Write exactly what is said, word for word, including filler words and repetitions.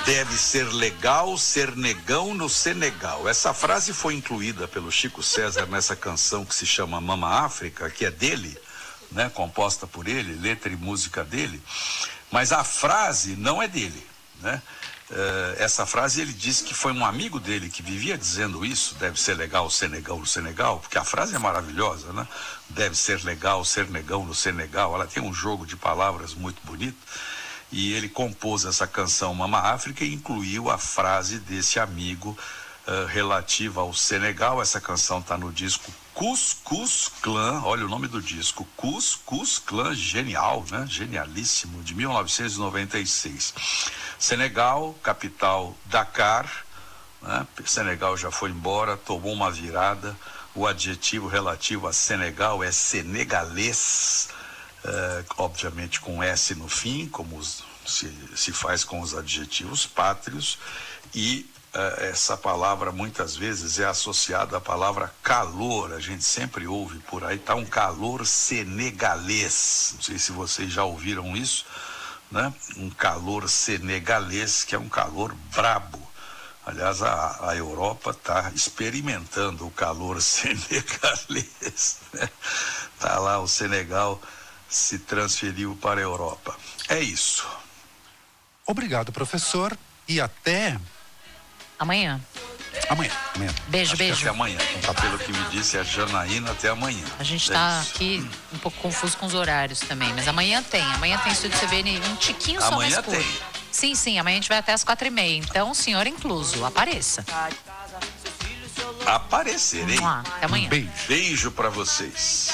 Deve ser legal ser negão no Senegal. Essa frase foi incluída pelo Chico César nessa canção que se chama Mama África, que é dele, né, composta por ele, letra e música dele, mas a frase não é dele, né? Uh, essa frase ele disse que foi um amigo dele que vivia dizendo isso, deve ser legal ser negão no Senegal, porque a frase é maravilhosa, né? Deve ser legal ser negão no Senegal, ela tem um jogo de palavras muito bonito, e ele compôs essa canção Mama África e incluiu a frase desse amigo uh, relativa ao Senegal. Essa canção está no disco Cus Cus Clan, olha o nome do disco, Cus Cus Clan, genial, né? Genialíssimo, de mil novecentos e noventa e seis. Senegal, capital Dakar, né? Senegal já foi embora, tomou uma virada, o adjetivo relativo a Senegal é senegalês, é, obviamente com S no fim, como os, se, se faz com os adjetivos pátrios, e Uh, essa palavra muitas vezes é associada à palavra calor, a gente sempre ouve por aí, tá um calor senegalês, não sei se vocês já ouviram isso, né? Um calor senegalês, que é um calor brabo. Aliás, a, a Europa está experimentando o calor senegalês, né? Tá lá, o Senegal se transferiu para a Europa. É isso. Obrigado, professor, e até... Amanhã. Amanhã, amanhã. Beijo, Acho beijo. Que até amanhã. Então, pelo que me disse a Janaína, até amanhã. A gente é tá isso. aqui um pouco confuso com os horários também, mas amanhã tem. Amanhã tem Estúdio C B N um tiquinho só Amanhã mais curto. tem. Sim, sim, amanhã a gente vai até as quatro e meia. Então, senhor incluso, apareça. Aparecerei. Vamos lá, até amanhã. Beijo. Beijo pra vocês.